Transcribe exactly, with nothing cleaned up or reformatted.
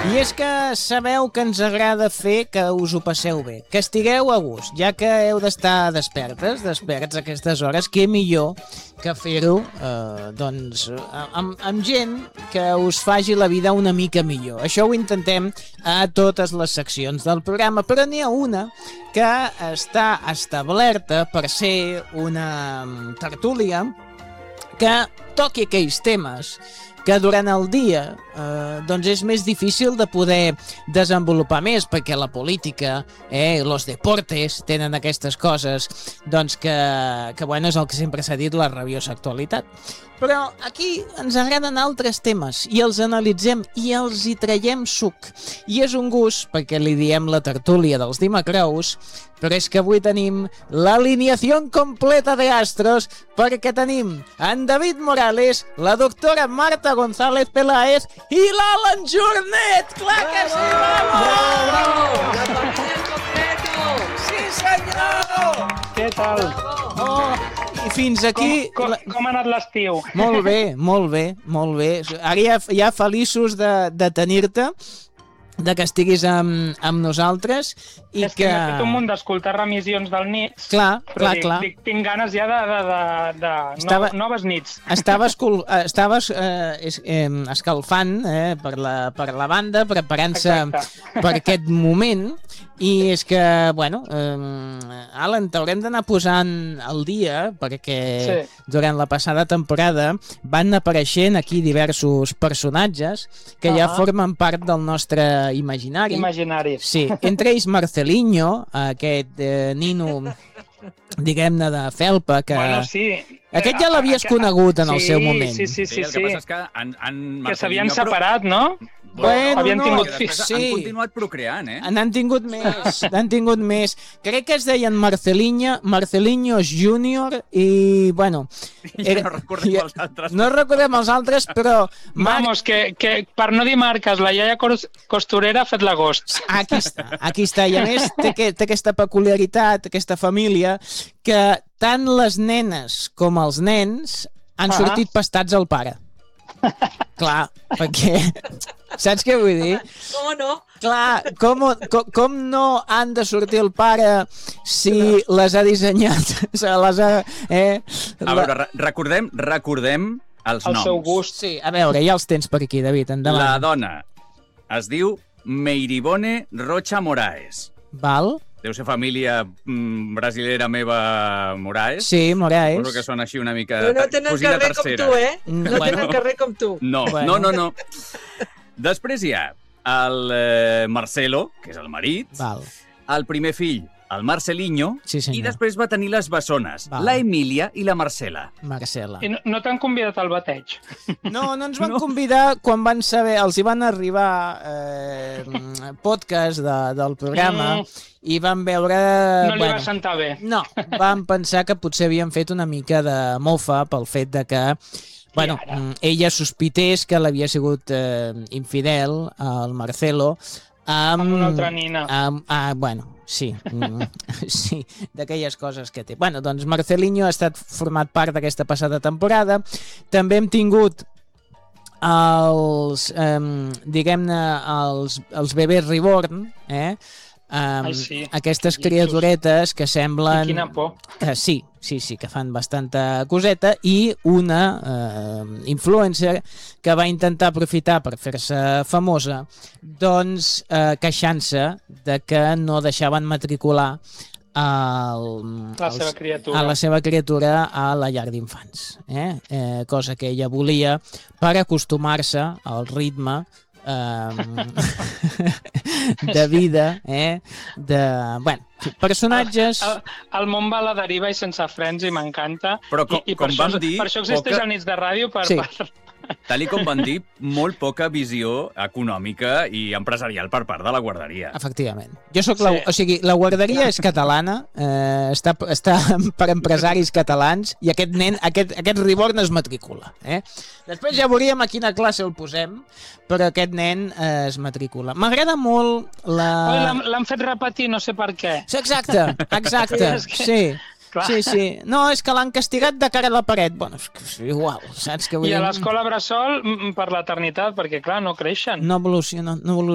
I és que sabeu que ens agrada fer que us ho passeu bé, que estigueu a gust, ja que heu d'estar despertes, desperts a aquestes hores, què millor que fer-ho eh, doncs, amb, amb gent que us faci la vida una mica millor. Això ho intentem a totes les seccions del programa, però n'hi ha una que està establerta per ser una tertúlia que toqui aquells temes que durant el dia eh, doncs és més difícil de poder desenvolupar més, perquè la política, eh, los deportes, tenen aquestes coses doncs que, que bueno, és el que sempre s'ha dit, la rabiosa actualitat. Però aquí ens agraden altres temes i els analitzem i els hi traiem suc. I és un gust, perquè li diem la tertúlia dels dimecrous, però és que avui tenim l'alineació completa de astros, perquè tenim en David Morales, la doctora Marta González Peláez i l'Alan Jornet! Clar que sí, vamos! ¡La partida completo! Sí, senyor! Què tal? Oh, i fins aquí... Com, com, com ha anat l'estiu? Molt bé, molt bé, molt bé. Ara ja, ja feliços de, de tenir-te, de que estiguis amb, amb nosaltres i és que... que m'he fet un munt d'escoltar remissions del nits, clar, però clar, dic, clar. Dic, tinc ganes ja de, de, de, de Estava... no, noves nits. Estaves, cul... Estaves eh, es, eh, escalfant eh, per, la, per la banda, preparant-se per aquest moment, i és que, bueno, eh, Alan, t'haurem d'anar posant al dia, perquè sí. Durant la passada temporada van apareixent aquí diversos personatges que uh-huh. ja formen part del nostre imaginari. Imaginari. Sí, entre ells Marcelinho, aquest eh, nino, diguem-ne, de felpa, que... Bueno, sí. Aquest ja l'havies conegut en el sí, seu moment. Sí, sí, sí. sí el que sí. passa és que han, han que s'havien separat, no? Bueno, havien no, tingut fills. sí. Han continuat procreant, eh? N'han tingut més, n'han tingut més. Crec que es deien Marcelinho, Marcelinho Júnior i, bueno... Era, ja no recordem els altres. No recordem els altres, però... Mar... Vamos, que, que per no dir marques, la iaia costurera ha fet l'agost. Aquí està, aquí està. I a més té, que, té aquesta peculiaritat, aquesta família, que tant les nenes com els nens han uh-huh. sortit pastats al pare. Clar, perquè... Saps què vull dir? Com no? Clar, com, com, com no han de sortir el pare si les ha dissenyat? Les ha, eh? A veure, re recordem, recordem els el noms. El seu gust. Sí, a veure, ja els tens per aquí, David, endavant. La dona es diu Meiribone Rocha Moraes. Val. Deu ser família mm, brasilera meva Moraes. Sí, Moraes. Suposo que són així una mica... No, no tenen carrer com tu, eh? No bueno. tenen carrer com tu. No, bueno. no, no, no. Després hi ha el eh, Marcelo, que és el marit, Val. El primer fill, el Marcelinho, sí, i després va tenir les bessones, Val. la Emília i la Marcela. Marcela. I no, no t'han convidat al bateig? No, no ens van no. convidar quan van saber, els hi van arribar eh, podcast de, del programa mm. i van veure... No li bueno, va sentar bé. No, van pensar que potser havien fet una mica de mofa pel fet de que bueno, ella sospités que l'havia sigut eh, infidel al Marcelo amb, amb una altra nina. Amb, ah, bueno, sí, sí, d'aquelles coses que té. Bueno, doncs Marcelinho ha estat format part d'aquesta passada temporada. També hem tingut els, eh, diguem-ne, els, els bebès reborn, eh? Um, Ai, sí. Aquestes criaturetes que semblen... I quina por. Que sí, sí, sí, que fan bastanta coseta, i una eh, influencer que va intentar aprofitar per fer-se famosa, doncs eh, queixant-se de que no deixaven matricular el, la seva els, criatura. a la seva criatura a la llar d'infants, eh? Eh, cosa que ella volia per acostumar-se al ritme Um, de vida, eh? De, bueno, personatges... El, el món va a la deriva i sense frens i m'encanta. Però com, I, i per, com això, vam dir... per això existeix poca... el Nits de Ràdio, per... Sí. per... Tal i com van dir, molt poca visió econòmica i empresarial per part de la guarderia. Efectivament. Jo soc la, sí. o sigui, la guarderia és catalana, eh, està, està per empresaris catalans, i aquest nen, aquest, aquest reborn es matricula. Eh? Després ja veuríem a quina classe el posem, però aquest nen eh, es matricula. M'agrada molt la... L'han fet repetir, no sé per què. Sí, exacte, exacte, sí. Clar. Sí, sí. No, és que l'han castigat de cara a la paret. Bueno, és que és igual, saps què vull dir? I a l'escola Bressol per l'eternitat, perquè clar, no creixen. No evoluciona, no evoluciona.